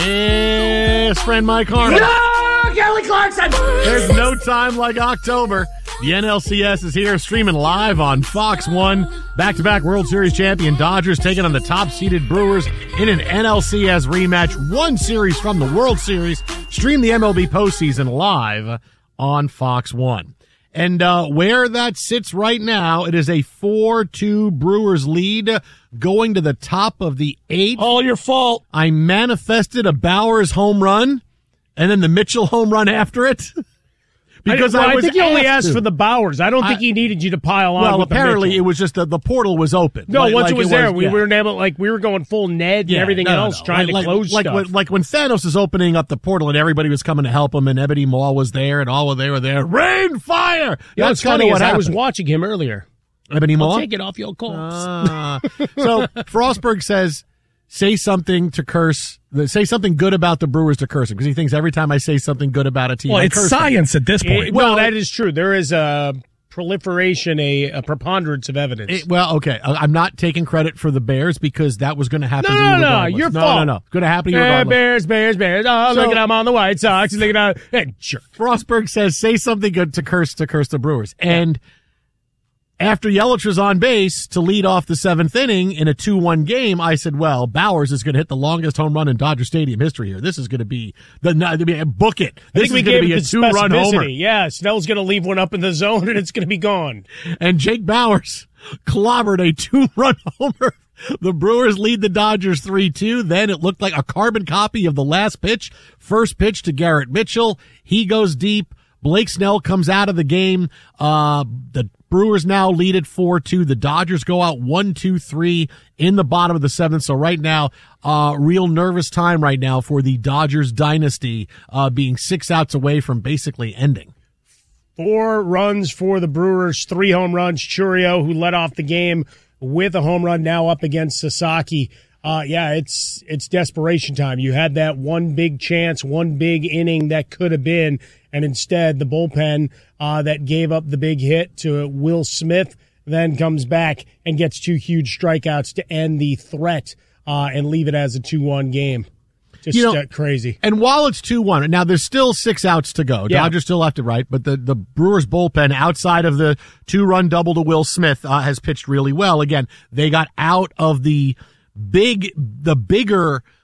Yes, friend Mike Harmon. No, Kelly Clarkson! There's no time like October. The NLCS is here, streaming live on Fox 1. Back-to-back World Series champion Dodgers taking on the top-seeded Brewers in an NLCS rematch. One series from the World Series. Stream the MLB postseason live on Fox 1. And where that sits right now, it is a 4-2 Brewers lead going to the top of the 8th. All your fault. I manifested a Bowers home run and then the Mitchell home run after it. Because I think he only asked for the Bowers. I don't think he needed you to pile on. Well, with apparently it was just the portal was open. No, once it was there, we were able, we were going full Ned and everything else, trying to close stuff. Like when Thanos is opening up the portal and everybody was coming to help him, and Ebony Maw was there, and all of they were there. Rain, fire. Yeah, that's kind of what I was watching him earlier. Ebony Maw, take it off your corpse. So Frostberg says, say something good about the Brewers to curse him, because he thinks every time I say something good about a team, well, it's science at this point. Well, that is true. There is a proliferation, a preponderance of evidence. Okay. I'm not taking credit for the Bears because that was going to happen to you regardless. No, your fault. No. Going to happen to you regardless. Bears. Oh, look at them on the White Sox. Look at them. Hey, sure. Frostberg says, say something good to curse the Brewers. And after Yelich was on base to lead off the 7th inning in a 2-1 game, I said, well, Bowers is going to hit the longest home run in Dodger Stadium history here. This is going to be book it. This is going to be a 2-run homer. Yeah, Snell's going to leave one up in the zone and it's going to be gone. And Jake Bowers clobbered a 2-run homer. The Brewers lead the Dodgers 3-2. Then it looked like a carbon copy of the last pitch. First pitch to Garrett Mitchell. He goes deep. Blake Snell comes out of the game. The Brewers now lead at 4-2. The Dodgers go out 1-2-3 in the bottom of the 7th. So right now, real nervous time right now for the Dodgers dynasty, being 6 outs away from basically ending. 4 runs for the Brewers, 3 home runs. Churio, who led off the game with a home run, now up against Sasaki. It's desperation time. You had that one big chance, one big inning that could have been, and instead the bullpen that gave up the big hit to Will Smith then comes back and gets 2 huge strikeouts to end the threat and leave it as a 2-1 game. Just crazy. And while it's 2-1, now there's still 6 outs to go. Yeah. Dodgers still left it right, but the Brewers bullpen outside of the 2-run double to Will Smith has pitched really well. Again, they got out of the bigger